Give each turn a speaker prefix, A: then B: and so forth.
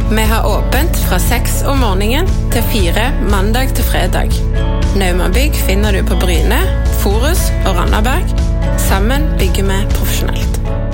A: Vi har åpent fra 6 om morgenen til 4 mandag til fredag. Naumabygg finner du på Bryne, Forus og Randaberg. Sammen bygger vi profesjonelt.